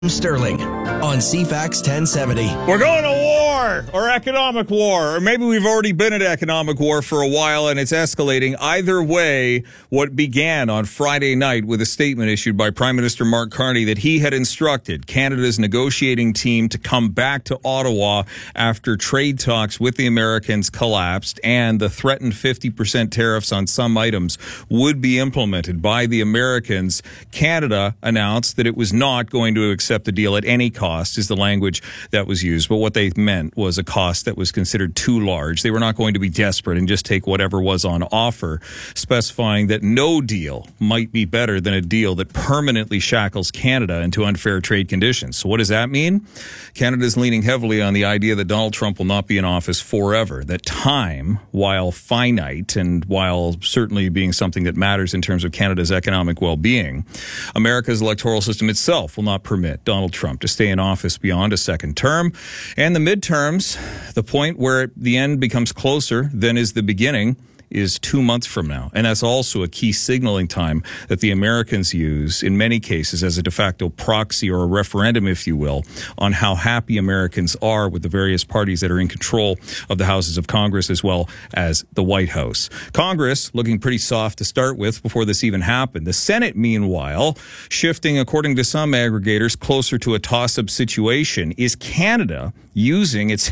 Sterling on CFAX 1070. We're going to war or economic war, or maybe we've already been at economic war for a while and it's escalating. Either way, what began on Friday night with a statement issued by Prime Minister Mark Carney that he had instructed Canada's negotiating team to come back to Ottawa after trade talks with the Americans collapsed and the threatened 50% tariffs on some items would be implemented by the Americans. Canada announced that it was not going to accept the deal at any cost, is the language that was used. But what they meant was a cost that was considered too large. They were not going to be desperate and just take whatever was on offer, specifying that no deal might be better than a deal that permanently shackles Canada into unfair trade conditions. So what does that mean? Canada is leaning heavily on the idea that Donald Trump will not be in office forever, that time, while finite and while certainly being something that matters in terms of Canada's economic well-being, America's electoral system itself will not permit Donald Trump to stay in office beyond a second term. And the midterms, the point where the end becomes closer than is the beginning, is 2 months from now. And that's also a key signaling time that the Americans use in many cases as a de facto proxy or a referendum, if you will, on how happy Americans are with the various parties that are in control of the houses of Congress as well as the White House. Congress looking pretty soft to start with before this even happened. The Senate, meanwhile, shifting, according to some aggregators, closer to a toss-up situation. Is Canada using its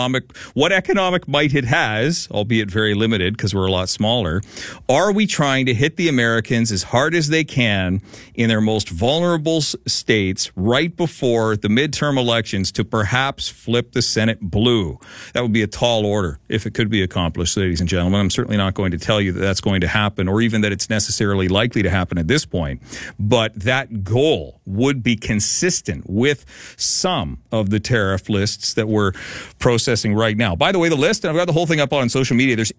what economic might it has, albeit very limited because we're a lot smaller? Are we trying to hit the Americans as hard as they can in their most vulnerable states right before the midterm elections to perhaps flip the Senate blue? That would be a tall order if it could be accomplished, ladies and gentlemen. I'm certainly not going to tell you that that's going to happen or even that it's necessarily likely to happen at this point. But that goal would be consistent with some of the tariff lists that we're processing right now. By the way, the list, and I've got the whole thing up on social media, there's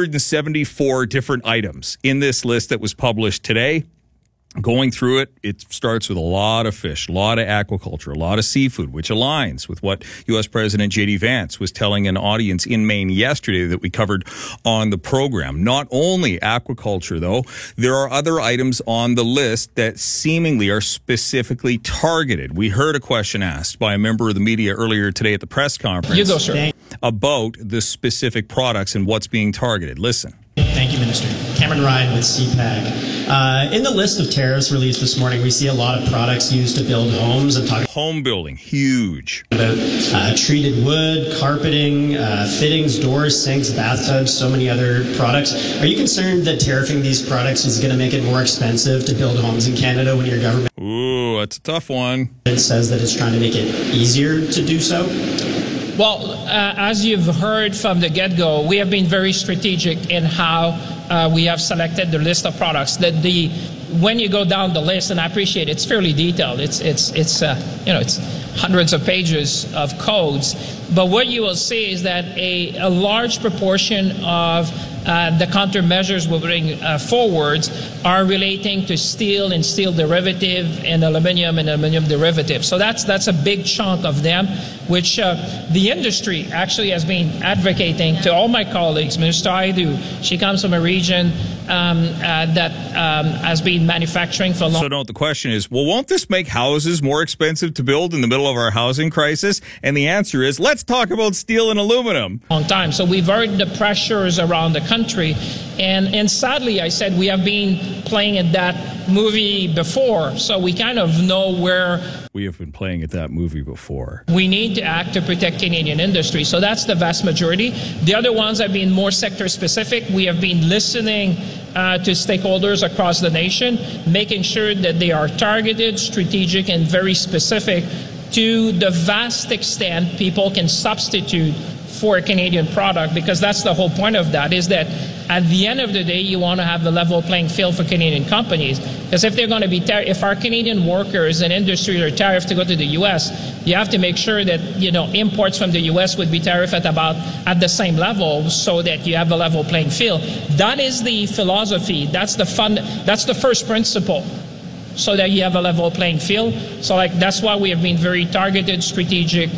874 different items in this list that was published today. Going through it, it starts with a lot of fish, a lot of aquaculture, a lot of seafood, which aligns with what U.S. President J.D. Vance was telling an audience in Maine yesterday that we covered on the program. Not only aquaculture, though, there are other items on the list that seemingly are specifically targeted. We heard a question asked by a member of the media earlier today at the press conference about the specific products and what's being targeted. Listen. Thank you, Minister. Cameron Ryan with CPAG. In the list of tariffs released this morning, we see a lot of products used to build homes and talk home building, huge. About treated wood, carpeting, fittings, doors, sinks, bathtubs, so many other products. Are you concerned that tariffing these products is going to make it more expensive to build homes in Canada when your government that's a tough one. It says that it's trying to make it easier to do so? Well, as you've heard from the get-go, we have been very strategic in how we have selected the list of products. When you go down the list, and I appreciate it's fairly detailed. It's hundreds of pages of codes. But what you will see is that a large proportion of the countermeasures we're bring forwards are relating to steel and steel derivative and aluminum derivative. So that's a big chunk of them, which the industry actually has been advocating to all my colleagues. Minister Aidu, she comes from a region that has been manufacturing for a long time. So the question is, well, won't this make houses more expensive to build in the middle of our housing crisis? And the answer is, let's talk about steel and aluminum. Long time. So we've heard the pressures around the country. And sadly, I said we have been playing at that movie before. So we kind of know where we have been playing at that movie before. We need to act to protect Canadian industry. So that's the vast majority. The other ones have been more sector specific. We have been listening to stakeholders across the nation, making sure that they are targeted, strategic, and very specific to the vast extent people can substitute for a Canadian product, because that's the whole point of that, is that at the end of the day, you want to have the level playing field for Canadian companies. Because if they're going to be, if our Canadian workers and industry are tariffed to go to the U.S., you have to make sure that, imports from the U.S. would be tariffed at the same level so that you have a level playing field. That is the philosophy. That's the first principle, so that you have a level playing field. So that's why we have been very targeted, strategic,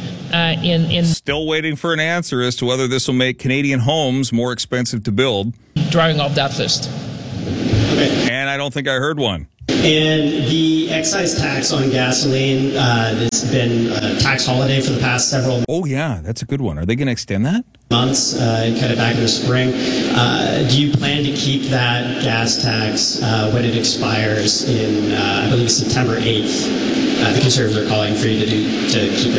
Still waiting for an answer as to whether this will make Canadian homes more expensive to build. Drawing off that list. And I don't think I heard one. And the excise tax on gasoline, there's been a tax holiday for the past several Oh, yeah, that's a good one. Are they going to extend that? months, kind of back in the spring. Do you plan to keep that gas tax when it expires in, I believe, September 8th? The Conservatives are calling for you to keep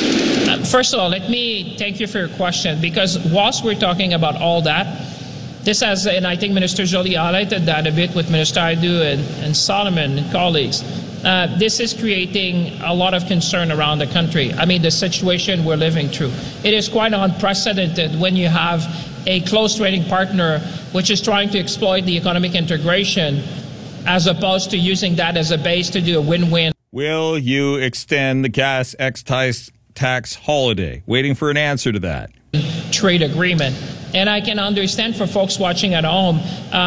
it. First of all, let me thank you for your question, because whilst we're talking about all that, this has, and I think Minister Joly highlighted that a bit with Minister Aidu and Solomon and colleagues, this is creating a lot of concern around the country. I mean, the situation we're living through. It is quite unprecedented when you have a close trading partner which is trying to exploit the economic integration as opposed to using that as a base to do a win-win. Will you extend the gas excise tax holiday? Waiting for an answer to that. Trade agreement. And I can understand for folks watching at home,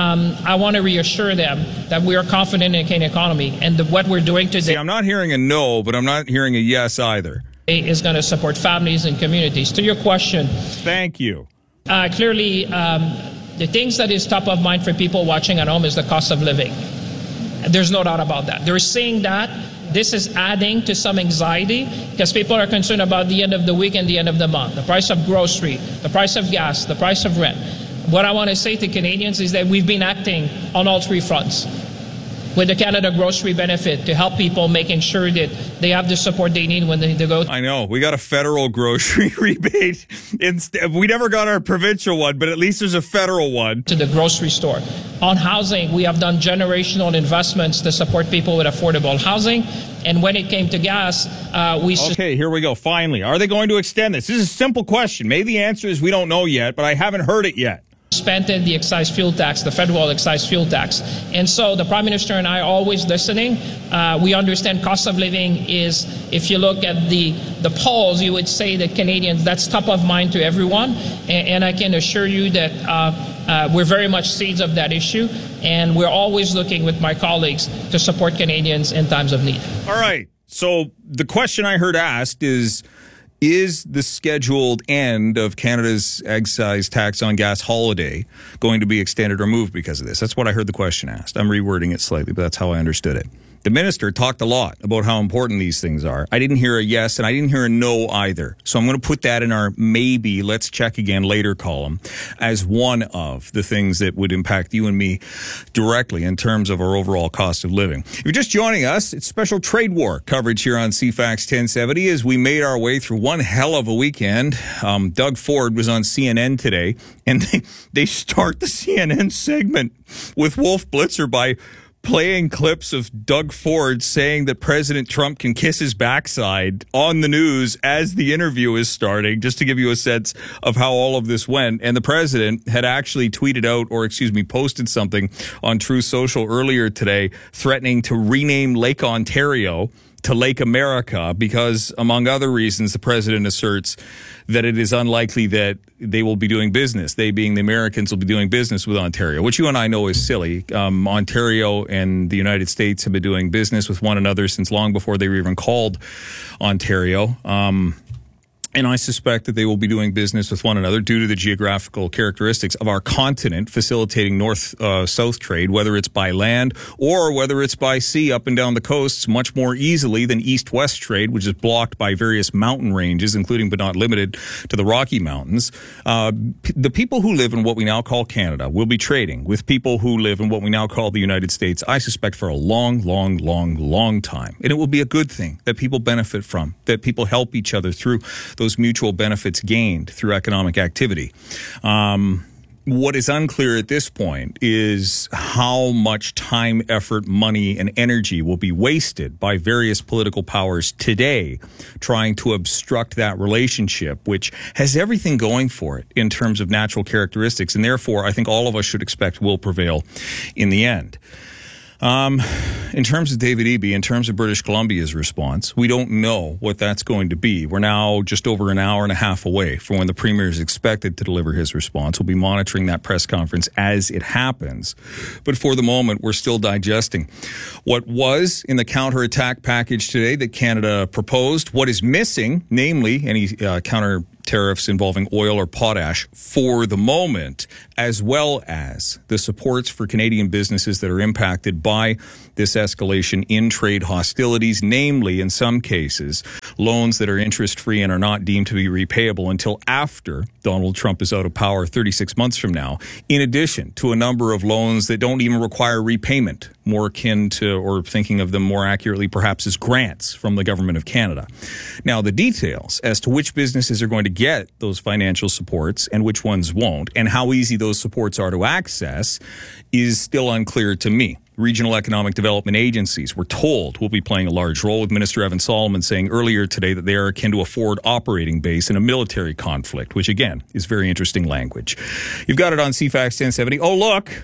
I want to reassure them that we are confident in the Canadian economy, and what we're doing today See, I'm not hearing a no, but I'm not hearing a yes either. is going to support families and communities. To your question, Thank you. clearly, the things that is top of mind for people watching at home is the cost of living. There's no doubt about that. They're saying that this is adding to some anxiety because people are concerned about the end of the week and the end of the month, the price of grocery, the price of gas, the price of rent. What I want to say to Canadians is that we've been acting on all three fronts. With the Canada Grocery Benefit to help people, making sure that they have the support they need when they go. I know. We got a federal grocery rebate. We never got our provincial one, but at least there's a federal one. To the grocery store. On housing, we have done generational investments to support people with affordable housing. And when it came to gas, Okay, here we go. Finally. Are they going to extend this? This is a simple question. Maybe the answer is we don't know yet, but I haven't heard it yet. suspended the excise fuel tax, the federal excise fuel tax. And so the Prime Minister and I are always listening. We understand cost of living is, if you look at the polls, you would say that Canadians, that's top of mind to everyone. And I can assure you that we're very much seeds of that issue. And we're always looking with my colleagues to support Canadians in times of need. All right. So the question I heard asked is the scheduled end of Canada's excise tax on gas holiday going to be extended or moved because of this? That's what I heard the question asked. I'm rewording it slightly, but that's how I understood it. The minister talked a lot about how important these things are. I didn't hear a yes and I didn't hear a no either. So I'm going to put that in our maybe let's check again later column as one of the things that would impact you and me directly in terms of our overall cost of living. If you're just joining us, it's special trade war coverage here on CFAX 1070 as we made our way through one hell of a weekend. Doug Ford was on CNN today and they start the CNN segment with Wolf Blitzer by playing clips of Doug Ford saying that President Trump can kiss his backside on the news as the interview is starting, just to give you a sense of how all of this went. And the president had actually tweeted out, or posted something on Truth Social earlier today, threatening to rename Lake Ontario to Lake America because, among other reasons, the president asserts that it is unlikely that they will be doing business. They, being the Americans, will be doing business with Ontario, which you and I know is silly. Ontario and the United States have been doing business with one another since long before they were even called Ontario. And I suspect that they will be doing business with one another due to the geographical characteristics of our continent, facilitating north-south trade, whether it's by land or whether it's by sea up and down the coasts, much more easily than east-west trade, which is blocked by various mountain ranges, including but not limited to the Rocky Mountains. The people who live in what we now call Canada will be trading with people who live in what we now call the United States, I suspect, for a long, long, long, long time. And it will be a good thing that people benefit from, that people help each other through those mutual benefits gained through economic activity. What is unclear at this point is how much time, effort, money, and energy will be wasted by various political powers today trying to obstruct that relationship, which has everything going for it in terms of natural characteristics, and therefore I think all of us should expect will prevail in the end. In terms of David Eby, in terms of British Columbia's response, we don't know what that's going to be. We're now just over an hour and a half away from when the Premier is expected to deliver his response. We'll be monitoring that press conference as it happens. But for the moment, we're still digesting what was in the counterattack package today that Canada proposed, what is missing, namely any counterattack tariffs involving oil or potash for the moment, as well as the supports for Canadian businesses that are impacted by this escalation in trade hostilities, namely, in some cases, loans that are interest-free and are not deemed to be repayable until after Donald Trump is out of power 36 months from now, in addition to a number of loans that don't even require repayment, more akin to, or thinking of them more accurately perhaps as grants from the Government of Canada. Now, the details as to which businesses are going to get those financial supports and which ones won't, and how easy those supports are to access, is still unclear to me. Regional economic development agencies, we're told, will be playing a large role, with Minister Evan Solomon saying earlier today that they are akin to a forward operating base in a military conflict, which again is very interesting language. You've got it on CFAX 1070. Oh, look,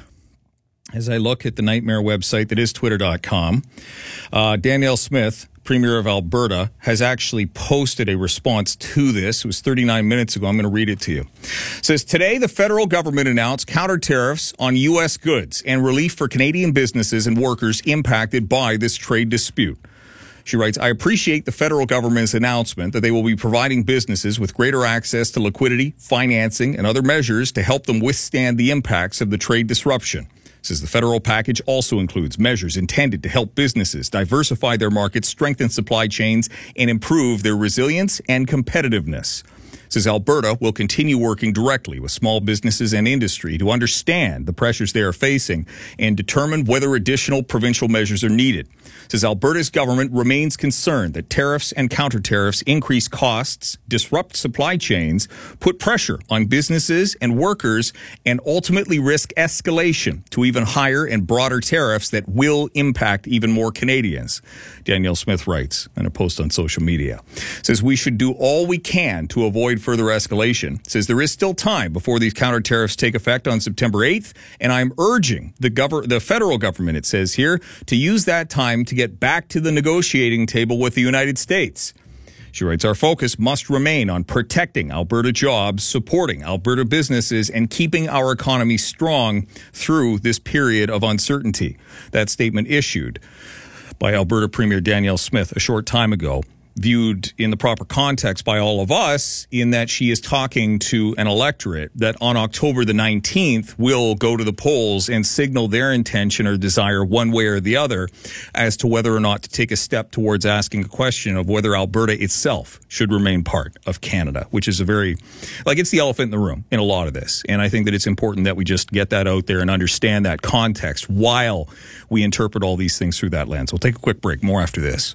as I look at the nightmare website that is twitter.com, Danielle Smith, Premier of Alberta, has actually posted a response to this. It was 39 minutes ago. I'm going to read it to you. It says, today the federal government announced counter tariffs on U.S. goods and relief for Canadian businesses and workers impacted by this trade dispute. She writes, I appreciate the federal government's announcement that they will be providing businesses with greater access to liquidity, financing, and other measures to help them withstand the impacts of the trade disruption. Says the federal package also includes measures intended to help businesses diversify their markets, strengthen supply chains, and improve their resilience and competitiveness. Says Alberta will continue working directly with small businesses and industry to understand the pressures they are facing and determine whether additional provincial measures are needed. Says Alberta's government remains concerned that tariffs and counter-tariffs increase costs, disrupt supply chains, put pressure on businesses and workers, and ultimately risk escalation to even higher and broader tariffs that will impact even more Canadians. Danielle Smith writes in a post on social media. Says we should do all we can to avoid further escalation. Says there is still time before these counter-tariffs take effect on September 8th, and I'm urging the federal government, it says here, to use that time to get back to the negotiating table with the United States. She writes, our focus must remain on protecting Alberta jobs, supporting Alberta businesses, and keeping our economy strong through this period of uncertainty. That statement issued by Alberta Premier Danielle Smith a short time ago, viewed in the proper context by all of us, in that she is talking to an electorate that on October the 19th will go to the polls and signal their intention or desire one way or the other as to whether or not to take a step towards asking a question of whether Alberta itself should remain part of Canada, which is a very, it's the elephant in the room in a lot of this. And I think that it's important that we just get that out there and understand that context while we interpret all these things through that lens. We'll take a quick break. More after this.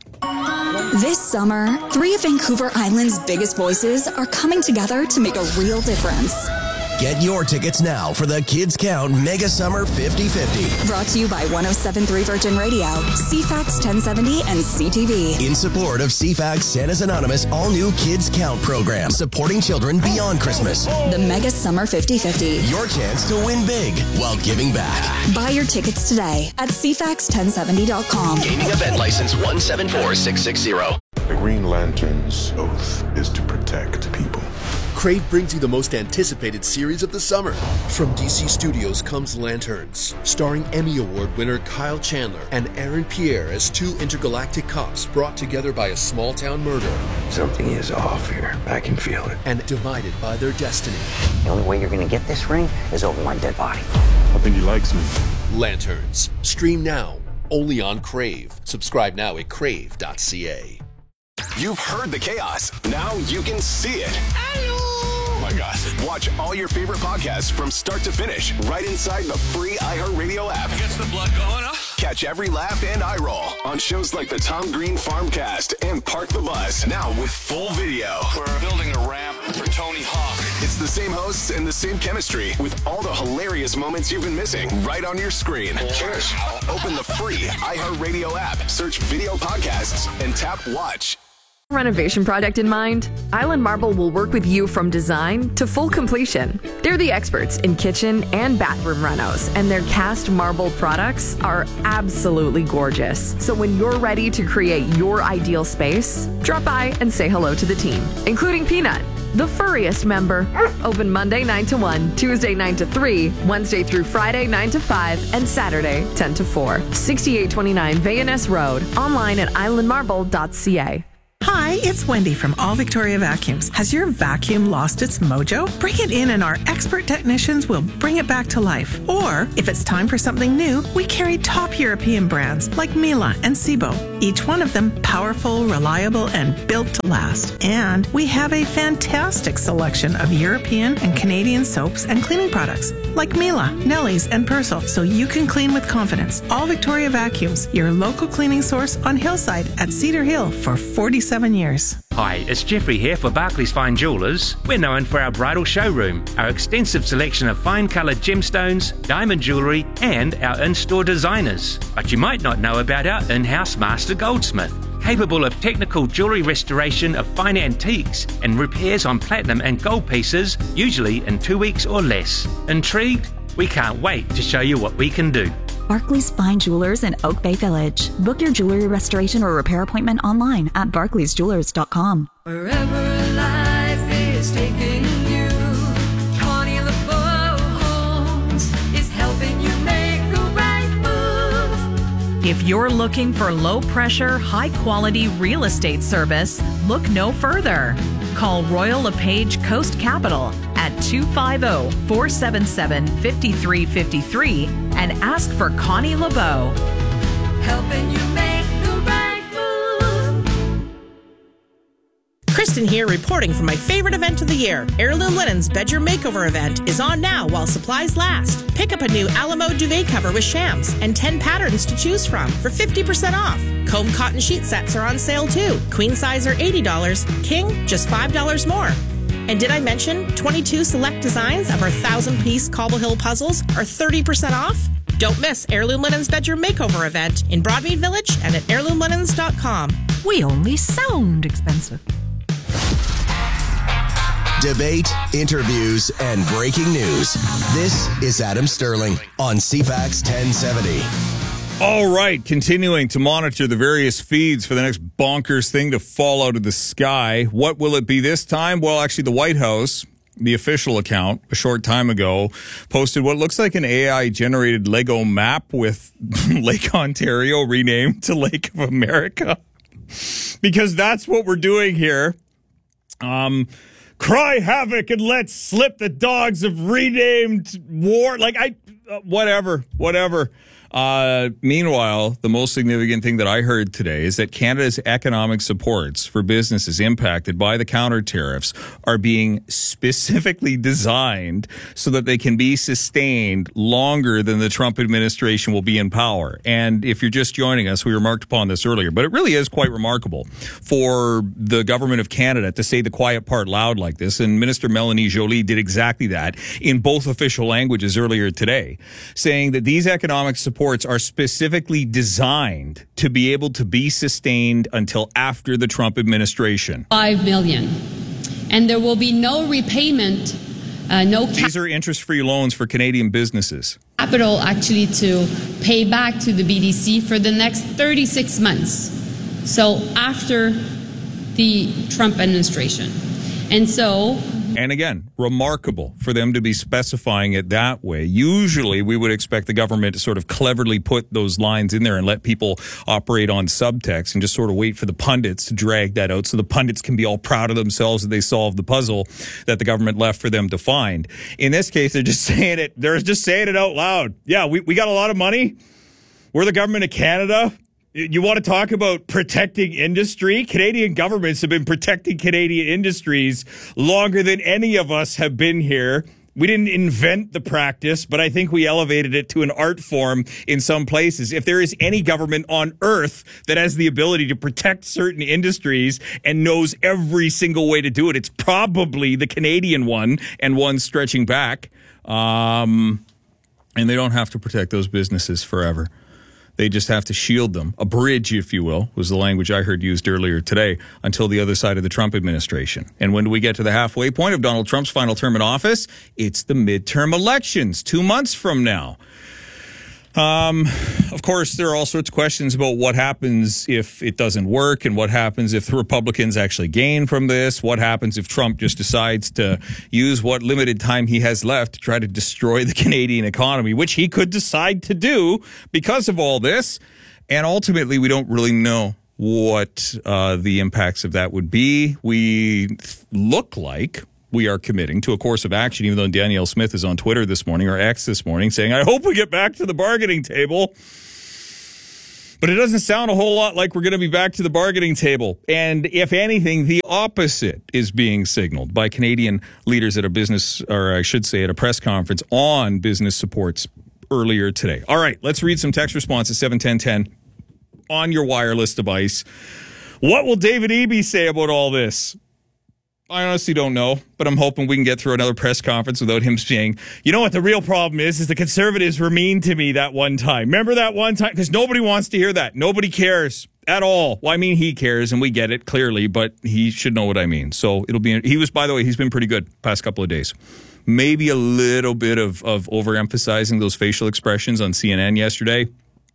This summer, 3 of Vancouver Island's biggest voices are coming together to make a real difference. Get your tickets now for the Kids Count Mega Summer 50-50. Brought to you by 107.3 Virgin Radio, CFAX 1070, and CTV. In support of CFAX Santa's Anonymous all-new Kids Count program, supporting children beyond Christmas. The Mega Summer 50-50. Your chance to win big while giving back. Buy your tickets today at CFAX1070.com. Gaming event license 174660. The Green Lantern's oath is to protect people. Crave brings you the most anticipated series of the summer. From DC Studios comes Lanterns, starring Emmy Award winner Kyle Chandler and Aaron Pierre as 2 intergalactic cops brought together by a small-town murder. Something is off here. I can feel it. And divided by their destiny. The only way you're going to get this ring is over my dead body. I think he likes me. Lanterns. Stream now. Only on Crave. Subscribe now at crave.ca. You've heard the chaos. Now you can see it. Oh my gosh. Watch all your favorite podcasts from start to finish right inside the free iHeartRadio app. Gets the blood going, huh? Catch every laugh and eye roll on shows like the Tom Green Farmcast and Park the Bus. Now with full video. We're building a ramp for Tony Hawk. It's the same hosts and the same chemistry with all the hilarious moments you've been missing right on your screen. Cheers. Open the free iHeartRadio app, search video podcasts, and tap watch. Renovation project in mind? Island Marble will work with you from design to full completion. They're the experts in kitchen and bathroom renos, and their cast marble products are absolutely gorgeous. So when you're ready to create your ideal space, drop by and say hello to the team, including Peanut, the furriest member. Open Monday 9 to 1, Tuesday 9 to 3, Wednesday through Friday 9 to 5, and Saturday 10 to 4. 6829 Vayaness Road. Online at islandmarble.ca. Hi, Hi, it's Wendy from All Victoria Vacuums. Has your vacuum lost its mojo? Bring it in and our expert technicians will bring it back to life. Or, if it's time for something new, we carry top European brands like Miele and Sebo. Each one of them powerful, reliable, and built to last. And we have a fantastic selection of European and Canadian soaps and cleaning products like Miele, Nelly's, and Persil, so you can clean with confidence. All Victoria Vacuums, your local cleaning source on Hillside at Cedar Hill for 47 years. Hi, it's Jeffrey here for Barclays Fine Jewellers. We're known for our bridal showroom, our extensive selection of fine coloured gemstones, diamond jewellery, and our in-store designers. But you might not know about our in-house master goldsmith, capable of technical jewellery restoration of fine antiques and repairs on platinum and gold pieces, usually in 2 weeks or less. Intrigued? We can't wait to show you what we can do. Barclays Fine Jewelers in Oak Bay Village. Book your jewelry restoration or repair appointment online at barclaysjewelers.com. Wherever life is taking you, Connie LeBeau Homes is helping you make the right move. If you're looking for low-pressure, high-quality real estate service, look no further. Call Royal LePage Coast Capital at 250-477-5353 and ask for Connie LeBeau. Helping you make the right move. Kristen here reporting from my favorite event of the year. Heirloom Linens Bedroom Makeover event is on now while supplies last. Pick up a new Alamo duvet cover with shams and 10 patterns to choose from for 50% off. Comb cotton sheet sets are on sale too. Queen size are $80, king just $5 more. And did I mention 22 select designs of our 1,000-piece Cobble Hill puzzles are 30% off? Don't miss Heirloom Linens Bedroom Makeover event in Broadmead Village and at heirloomlinens.com. We only sound expensive. Debate, interviews, and breaking news. This is Adam Sterling on CFAX 1070. All right, continuing to monitor the various feeds for the next bonkers thing to fall out of the sky. What will it be this time? Well, actually, the White House, the official account, a short time ago, posted what looks like an AI-generated Lego map with Lake Ontario renamed to Lake of America. Because that's what we're doing here. Cry havoc and let slip the dogs of renamed war. Whatever. Meanwhile, the most significant thing that I heard today is that Canada's economic supports for businesses impacted by the counter tariffs are being specifically designed so that they can be sustained longer than the Trump administration will be in power. And if you're just joining us, we remarked upon this earlier, but it really is quite remarkable for the government of Canada to say the quiet part loud like this. And Minister Melanie Joly did exactly that in both official languages earlier today, saying that these economic supports are specifically designed to be able to be sustained until after the Trump administration. $5 million. And there will be no repayment, These are interest-free loans for Canadian businesses. Capital actually to pay back to the BDC for the next 36 months. So after the Trump administration. And again, remarkable for them to be specifying it that way. Usually we would expect the government to sort of cleverly put those lines in there and let people operate on subtext and just sort of wait for the pundits to drag that out so the pundits can be all proud of themselves that they solved the puzzle that the government left for them to find. In this case, they're just saying it. They're just saying it out loud. Yeah, we got a lot of money. We're the government of Canada. You want to talk about protecting industry? Canadian governments have been protecting Canadian industries longer than any of us have been here. We didn't invent the practice, but I think we elevated it to an art form in some places. If there is any government on earth that has the ability to protect certain industries and knows every single way to do it, it's probably the Canadian one, and one stretching back. And they don't have to protect those businesses forever. They just have to shield them. A bridge, if you will, was the language I heard used earlier today, until the other side of the Trump administration. And when do we get to the halfway point of Donald Trump's final term in office? It's the midterm elections, 2 months from now. Of course, there are all sorts of questions about what happens if it doesn't work and what happens if the Republicans actually gain from this. What happens if Trump just decides to use what limited time he has left to try to destroy the Canadian economy, which he could decide to do because of all this. And ultimately, we don't really know what the impacts of that would be. We look like we are committing to a course of action, even though Danielle Smith is on Twitter this morning, or X this morning, saying, I hope we get back to the bargaining table. But it doesn't sound a whole lot like we're going to be back to the bargaining table. And if anything, the opposite is being signaled by Canadian leaders at a business, or I should say at a press conference on business supports earlier today. All right, let's read some text responses, 71010 on your wireless device. What will David Eby say about all this? I honestly don't know, but I'm hoping we can get through another press conference without him saying, you know what the real problem is the Conservatives were mean to me that one time. Remember that one time? Because nobody wants to hear that. Nobody cares at all. Well, I mean, he cares, and we get it clearly, but he should know what I mean. So it'll be, by the way, he's been pretty good past couple of days. Maybe a little bit of overemphasizing those facial expressions on CNN yesterday.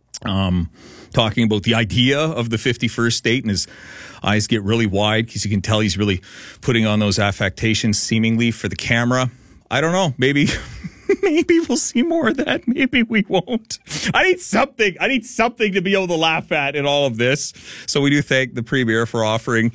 Talking about the idea of the 51st state, and his eyes get really wide because you can tell he's really putting on those affectations seemingly for the camera. I don't know. Maybe we'll see more of that. Maybe we won't. I need something to be able to laugh at in all of this. So we do thank the Premier for offering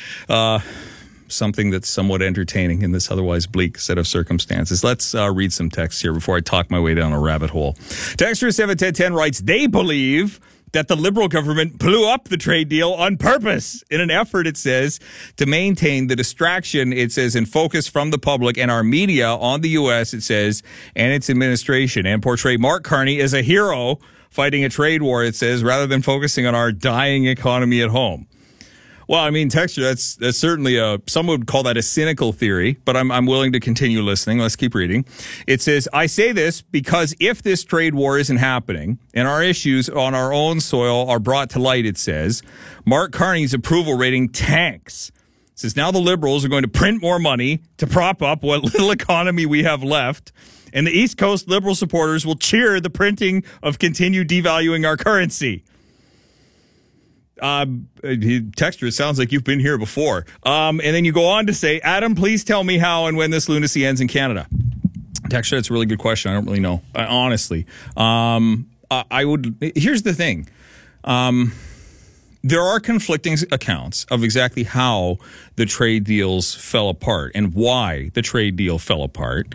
something that's somewhat entertaining in this otherwise bleak set of circumstances. Let's read some texts here before I talk my way down a rabbit hole. Texter 71010 writes, they believe that the Liberal government blew up the trade deal on purpose in an effort, it says, to maintain the distraction, it says, and focus from the public and our media on the U.S., it says, and its administration, and portray Mark Carney as a hero fighting a trade war, it says, rather than focusing on our dying economy at home. Well, I mean, Texture, that's certainly some would call that a cynical theory, but I'm willing to continue listening. Let's keep reading. It says, I say this because if this trade war isn't happening and our issues on our own soil are brought to light, it says, Mark Carney's approval rating tanks. It says, now the Liberals are going to print more money to prop up what little economy we have left, and the East Coast Liberal supporters will cheer the printing of continued devaluing our currency. Texture, it sounds like you've been here before. And then you go on to say, Adam, please tell me how and when this lunacy ends in Canada. Texture, that's a really good question. I don't really know. Honestly. Here's the thing. There are conflicting accounts of exactly how the trade deals fell apart and why the trade deal fell apart.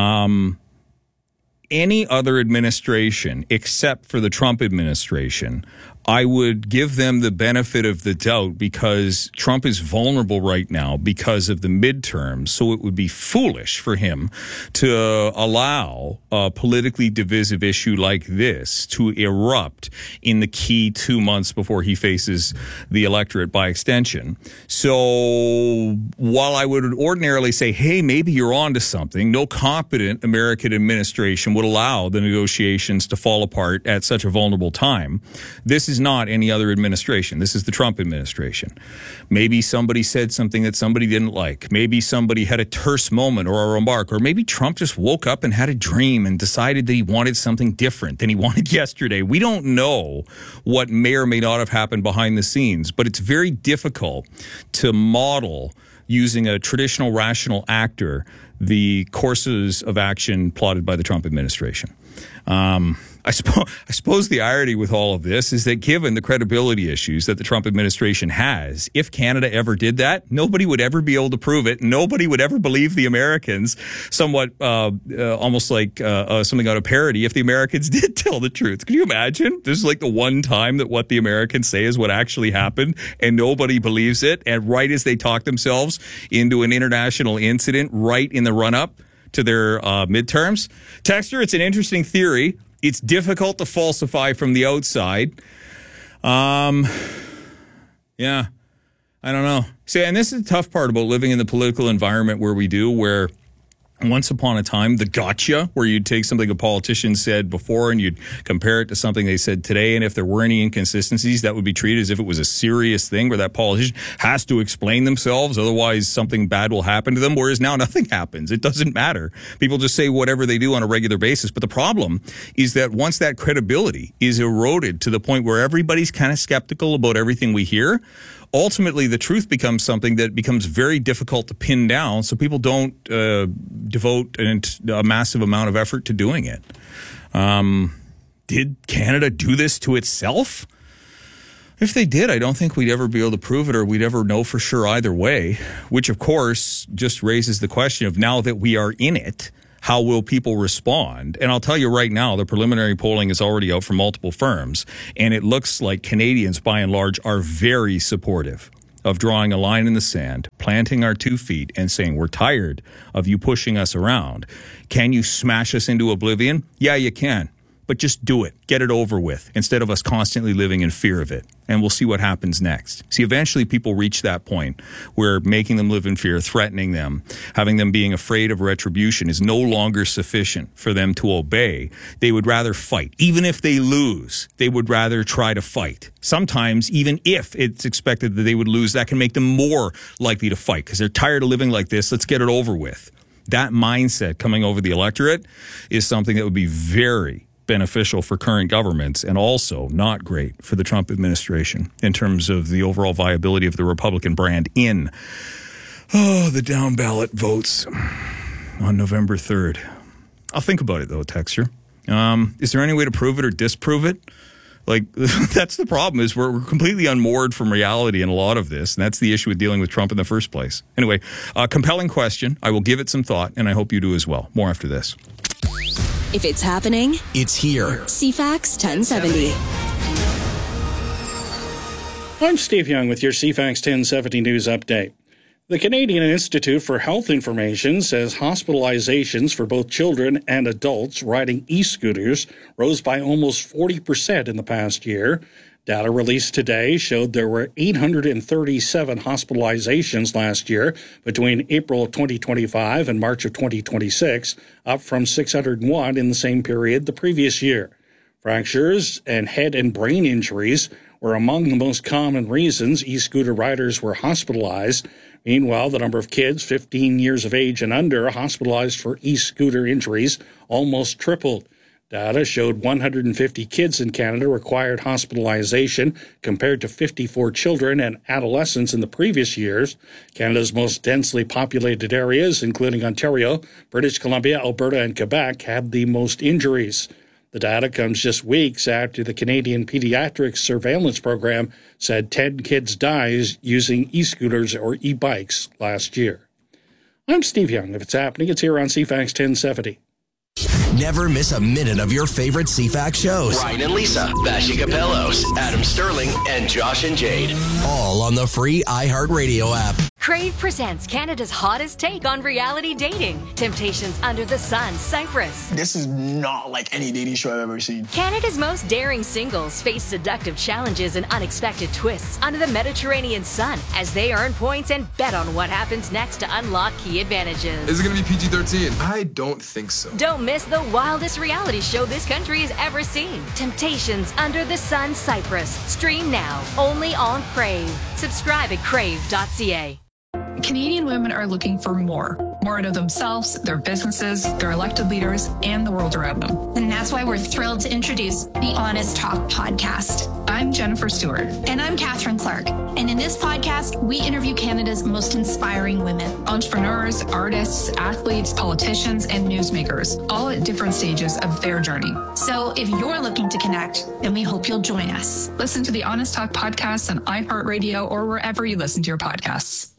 Any other administration except for the Trump administration, I would give them the benefit of the doubt because Trump is vulnerable right now because of the midterms. So it would be foolish for him to allow a politically divisive issue like this to erupt in the key 2 months before he faces the electorate by extension. So while I would ordinarily say, hey, maybe you're onto something, no competent American administration would allow the negotiations to fall apart at such a vulnerable time. This is not any other administration. This is the Trump administration. Maybe somebody said something that somebody didn't like. Maybe somebody had a terse moment or a remark, or maybe Trump just woke up and had a dream and decided that he wanted something different than he wanted yesterday. We don't know what may or may not have happened behind the scenes, but it's very difficult to model using a traditional rational actor the courses of action plotted by the Trump administration. I suppose the irony with all of this is that given the credibility issues that the Trump administration has, if Canada ever did that, nobody would ever be able to prove it. Nobody would ever believe the Americans, somewhat almost like something out of parody, if the Americans did tell the truth. Can you imagine? This is like the one time that what the Americans say is what actually happened, and nobody believes it. And right as they talk themselves into an international incident right in the run-up to their midterms. Texter, it's an interesting theory. It's difficult to falsify from the outside. Yeah, I don't know. See, and this is the tough part about living in the political environment where we do, where once upon a time, the gotcha, where you'd take something a politician said before and you'd compare it to something they said today, and if there were any inconsistencies, that would be treated as if it was a serious thing where that politician has to explain themselves, otherwise something bad will happen to them, whereas now nothing happens. It doesn't matter. People just say whatever they do on a regular basis. But the problem is that once that credibility is eroded to the point where everybody's kind of skeptical about everything we hear, ultimately, the truth becomes something that becomes very difficult to pin down, so people don't devote a massive amount of effort to doing it. Did Canada do this to itself? If they did, I don't think we'd ever be able to prove it or we'd ever know for sure either way, which, of course, just raises the question of now that we are in it, how will people respond? And I'll tell you right now, the preliminary polling is already out from multiple firms, and it looks like Canadians, by and large, are very supportive of drawing a line in the sand, planting our 2 feet, and saying, we're tired of you pushing us around. Can you smash us into oblivion? Yeah, you can. But just do it. Get it over with instead of us constantly living in fear of it. And we'll see what happens next. See, eventually people reach that point where making them live in fear, threatening them, having them being afraid of retribution is no longer sufficient for them to obey. They would rather fight. Even if they lose, they would rather try to fight. Sometimes, even if it's expected that they would lose, that can make them more likely to fight because they're tired of living like this. Let's get it over with. That mindset coming over the electorate is something that would be very beneficial for current governments and also not great for the Trump administration in terms of the overall viability of the Republican brand in the down ballot votes on November 3rd. I'll think about it, though, Texture. Is there any way to prove it or disprove it? Like, that's the problem, is we're completely unmoored from reality in a lot of this, and that's the issue with dealing with Trump in the first place. Anyway, compelling question. I will give it some thought, and I hope you do as well. More after this. If it's happening, it's here. CFAX 1070. I'm Steve Young with your CFAX 1070 News Update. The Canadian Institute for Health Information says hospitalizations for both children and adults riding e-scooters rose by almost 40% in the past year. Data released today showed there were 837 hospitalizations last year between April of 2025 and March of 2026, up from 601 in the same period the previous year. Fractures and head and brain injuries were among the most common reasons e-scooter riders were hospitalized. Meanwhile, the number of kids 15 years of age and under hospitalized for e-scooter injuries almost tripled. Data showed 150 kids in Canada required hospitalization compared to 54 children and adolescents in the previous years. Canada's most densely populated areas, including Ontario, British Columbia, Alberta, and Quebec, had the most injuries. The data comes just weeks after the Canadian Pediatrics Surveillance Program said 10 kids died using e-scooters or e-bikes last year. I'm Steve Young. If it's happening, it's here on CFAX 1070. Never miss a minute of your favorite CFAX shows. Ryan and Lisa, Vashi Capellos, Adam Sterling, and Josh and Jade. All on the free iHeartRadio app. Crave presents Canada's hottest take on reality dating. Temptations Under the Sun, Cyprus. This is not like any dating show I've ever seen. Canada's most daring singles face seductive challenges and unexpected twists under the Mediterranean sun as they earn points and bet on what happens next to unlock key advantages. Is it going to be PG-13? I don't think so. Don't miss the wildest reality show this country has ever seen. Temptations Under the Sun, Cyprus. Stream now, only on Crave. Subscribe at crave.ca. Canadian women are looking for more out of themselves, their businesses, their elected leaders, and the world around them. And that's why we're thrilled to introduce the Honest Talk podcast. I'm Jennifer Stewart. And I'm Catherine Clark. And in this podcast, we interview Canada's most inspiring women. Entrepreneurs, artists, athletes, politicians, and newsmakers, all at different stages of their journey. So if you're looking to connect, then we hope you'll join us. Listen to the Honest Talk podcast on iHeartRadio or wherever you listen to your podcasts.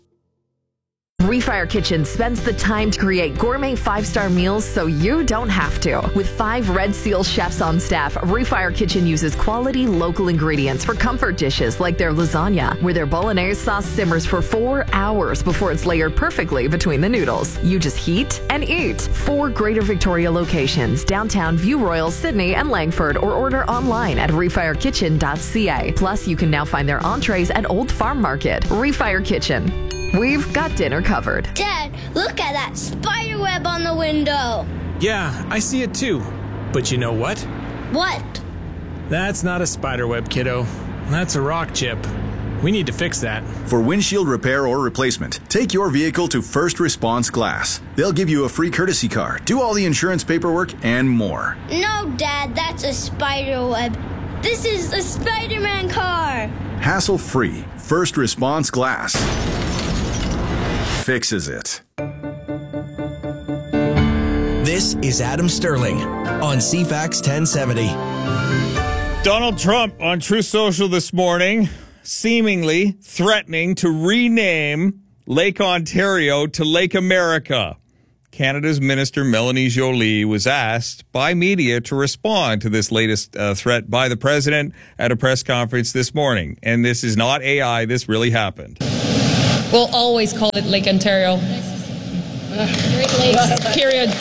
Refire Kitchen spends the time to create gourmet 5-star meals so you don't have to. With 5 Red Seal chefs on staff, Refire Kitchen uses quality local ingredients for comfort dishes like their lasagna, where their bolognese sauce simmers for 4 hours before it's layered perfectly between the noodles. You just heat and eat. 4 Greater Victoria locations, downtown, View Royal, Sydney, and Langford, or order online at refirekitchen.ca. Plus, you can now find their entrees at Old Farm Market. Refire Kitchen. We've got dinner covered. Dad, look at that spider web on the window. Yeah, I see it too. But you know what? What? That's not a spider web, kiddo. That's a rock chip. We need to fix that. For windshield repair or replacement, take your vehicle to First Response Glass. They'll give you a free courtesy car, do all the insurance paperwork, and more. No, Dad, that's a spider web. This is a Spider-Man car. Hassle-free. First Response Glass fixes it. This is Adam Sterling on CFAX 1070. Donald Trump on Truth Social this morning, seemingly threatening to rename Lake Ontario to Lake America. Canada's Minister Melanie Joly was asked by media to respond to this latest threat by the president at a press conference this morning. And this is not AI. This really happened. We'll always call it Lake Ontario. Great Lakes, period.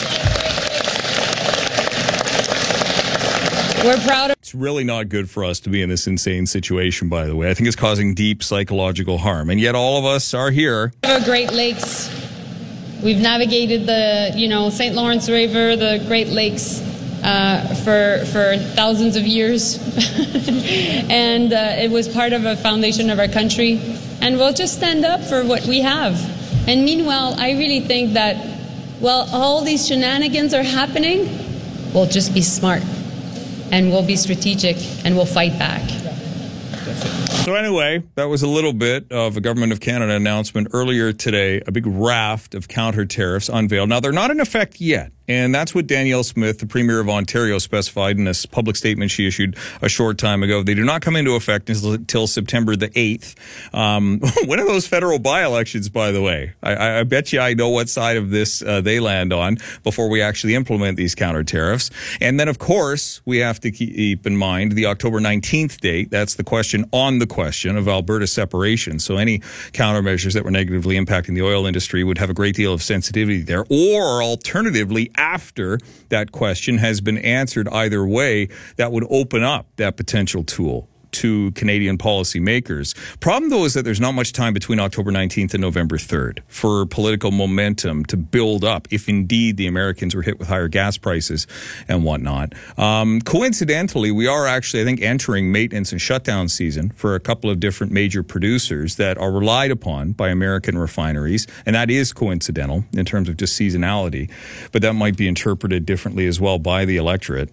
We're proud of. It's really not good for us to be in this insane situation, by the way. I think it's causing deep psychological harm. And yet all of us are here. Great Lakes. We've navigated the, St. Lawrence River, the Great Lakes for thousands of years. And it was part of a foundation of our country. And we'll just stand up for what we have. And meanwhile, I really think that while all these shenanigans are happening, we'll just be smart. And we'll be strategic, and we'll fight back. So anyway, that was a little bit of a Government of Canada announcement earlier today. A big raft of counter tariffs unveiled. Now, they're not in effect yet. And that's what Danielle Smith, the Premier of Ontario, specified in a public statement she issued a short time ago. They do not come into effect until September the 8th. When are those federal by-elections, by the way? I bet you I know what side of this they land on before we actually implement these counter tariffs. And then, of course, we have to keep in mind the October 19th date. That's the question on the question of Alberta separation. So any countermeasures that were negatively impacting the oil industry would have a great deal of sensitivity there. Or alternatively, after that question has been answered either way, that would open up that potential tool to Canadian policymakers. Problem, though, is that there's not much time between October 19th and November 3rd for political momentum to build up if indeed the Americans were hit with higher gas prices and whatnot. Coincidentally, we are actually, I think, entering maintenance and shutdown season for a couple of different major producers that are relied upon by American refineries, and that is coincidental in terms of just seasonality, but that might be interpreted differently as well by the electorate.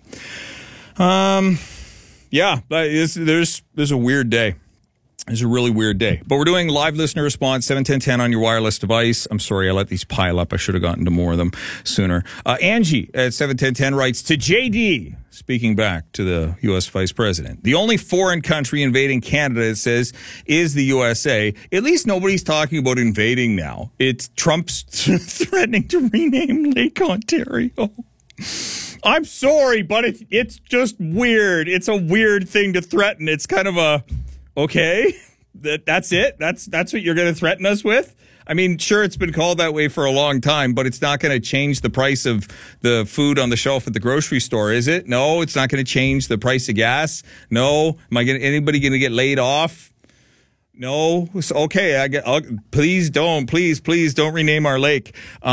Yeah, there's a weird day. It's a really weird day. But we're doing live listener response, 71010 on your wireless device. I'm sorry, I let these pile up. I should have gotten to more of them sooner. Angie at 71010 writes, to JD, speaking back to the U.S. Vice President, the only foreign country invading Canada, it says, is the USA. At least nobody's talking about invading now. It's Trump's threatening to rename Lake Ontario. I'm sorry, but it's just weird. It's a weird thing to threaten. It's kind of a, okay, that's it? That's what you're going to threaten us with? I mean, sure, it's been called that way for a long time, but it's not going to change the price of the food on the shelf at the grocery store, is it? No, it's not going to change the price of gas. No. Anybody going to get laid off? No. Okay, please don't rename our lake.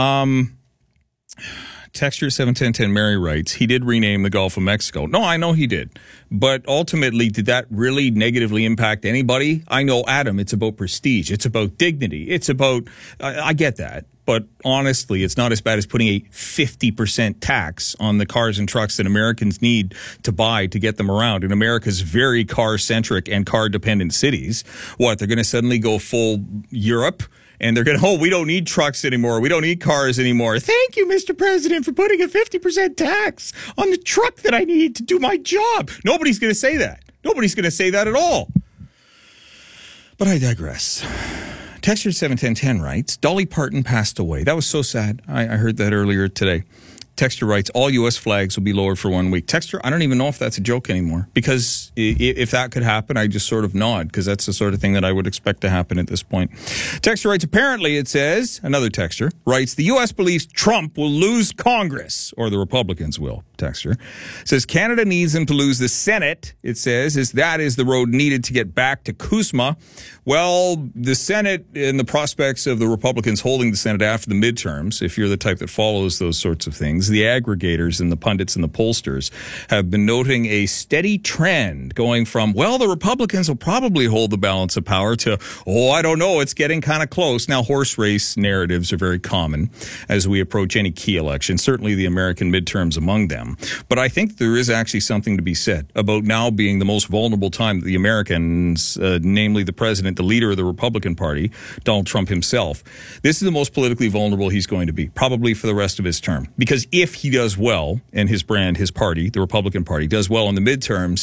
Texture 71010 Mary writes, he did rename the Gulf of Mexico. No, I know he did. But ultimately, did that really negatively impact anybody? I know, Adam, it's about prestige. It's about dignity. It's about, I get that. But honestly, it's not as bad as putting a 50% tax on the cars and trucks that Americans need to buy to get them around in America's very car-centric and car-dependent cities. What, they're going to suddenly go full Europe? And they're going to, we don't need trucks anymore. We don't need cars anymore. Thank you, Mr. President, for putting a 50% tax on the truck that I need to do my job. Nobody's going to say that. Nobody's going to say that at all. But I digress. Texture 71010 writes, Dolly Parton passed away. That was so sad. I heard that earlier today. Texture writes, all U.S. flags will be lowered for 1 week. Texture, I don't even know if that's a joke anymore, because if that could happen, I just sort of nod, because that's the sort of thing that I would expect to happen at this point. Texture writes, apparently, it says, another texture writes, the U.S. believes Trump will lose Congress, or the Republicans will. Texture says, Canada needs them to lose the Senate, it says, that is the road needed to get back to CUSMA. Well, the Senate and the prospects of the Republicans holding the Senate after the midterms, if you're the type that follows those sorts of things, the aggregators and the pundits and the pollsters have been noting a steady trend going from, well, the Republicans will probably hold the balance of power to, oh, I don't know, it's getting kind of close. Now, horse race narratives are very common as we approach any key election, certainly the American midterms among them. But I think there is actually something to be said about now being the most vulnerable time that the Americans, namely the president, the leader of the Republican Party, Donald Trump himself, this is the most politically vulnerable he's going to be, probably for the rest of his term. Because if he does well, and his brand, his party, the Republican Party, does well in the midterms,